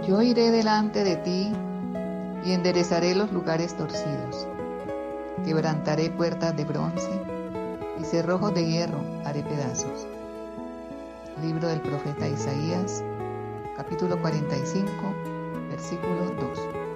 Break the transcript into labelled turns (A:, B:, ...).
A: Yo iré delante de ti y enderezaré los lugares torcidos. Quebrantaré puertas de bronce y cerrojos de hierro haré pedazos. Libro del profeta Isaías, capítulo 45, versículo 2.